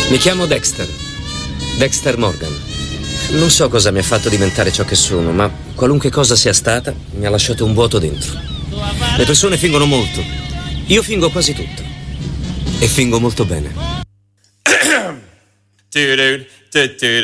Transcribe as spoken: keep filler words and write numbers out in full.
Mi chiamo Dexter. Dexter Morgan. Non so cosa mi ha fatto diventare ciò che sono, ma qualunque cosa sia stata, mi ha lasciato un vuoto dentro. Le persone fingono molto. Io fingo quasi tutto. E fingo molto bene.